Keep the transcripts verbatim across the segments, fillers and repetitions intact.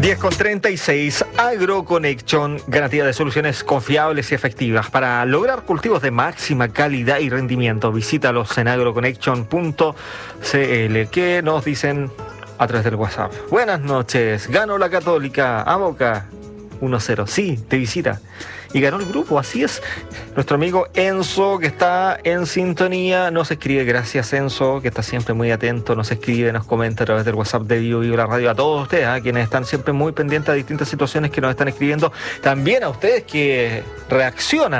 diez con treinta y seis, AgroConnection, garantía de soluciones confiables y efectivas para lograr cultivos de máxima calidad y rendimiento. Visítalos en agroconnection punto c l. ¿Qué nos dicen a través del WhatsApp? Buenas noches, ganó la Católica a Boca uno cero. Sí, te visita. Y ganó el grupo, así es. Nuestro amigo Enzo, que está en sintonía, nos escribe. Gracias, Enzo, que está siempre muy atento. Nos escribe, nos comenta a través del WhatsApp de Vivo Vivo la Radio. A todos ustedes, ¿eh? quienes están siempre muy pendientes a distintas situaciones que nos están escribiendo. También a ustedes que reaccionan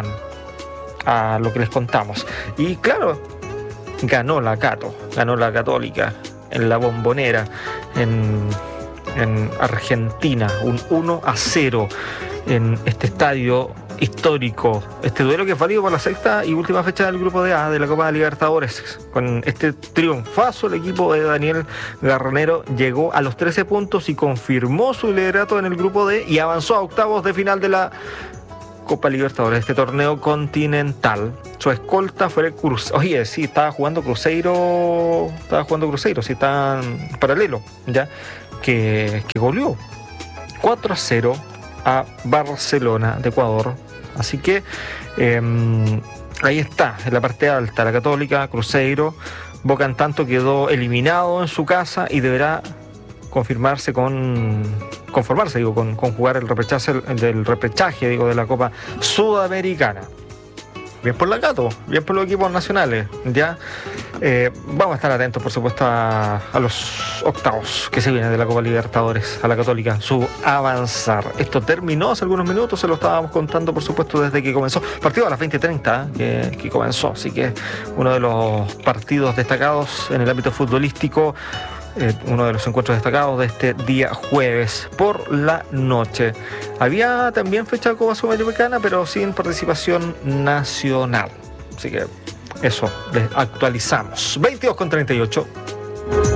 a lo que les contamos. Y claro, ganó la Cato, ganó la Católica en la Bombonera, en, en Argentina, un uno a cero. En este estadio histórico, este duelo que es válido por la sexta y última fecha del grupo de A de la Copa de Libertadores. Con este triunfazo, el equipo de Daniel Garronero llegó a los trece puntos y confirmó su liderato en el grupo D y avanzó a octavos de final de la Copa Libertadores, este torneo continental. Su escolta fue el Cruzeiro. Oye, sí, estaba jugando Cruzeiro, estaba jugando Cruzeiro, sí, está en paralelo, ya, que, que goleó cuatro a cero a Barcelona de Ecuador. Así que eh, ahí está, en la parte alta, la Católica, Cruzeiro. Boca en tanto quedó eliminado en su casa y deberá confirmarse con conformarse, digo, con, con jugar el repechaje, el del repechaje, digo, de la Copa Sudamericana. Bien por la Cato, bien por los equipos nacionales, ya. Eh, vamos a estar atentos, por supuesto, a, a los octavos que se vienen de la Copa Libertadores, a la Católica, su avanzar. Esto terminó hace algunos minutos, se lo estábamos contando, por supuesto, desde que comenzó. Partido a las veinte treinta que, que comenzó, así que uno de los partidos destacados en el ámbito futbolístico. Eh, uno de los encuentros destacados de este día jueves por la noche. Había también fecha de Copa Sudamericana, pero sin participación nacional. Así que eso, les actualizamos. veintidós con treinta y ocho.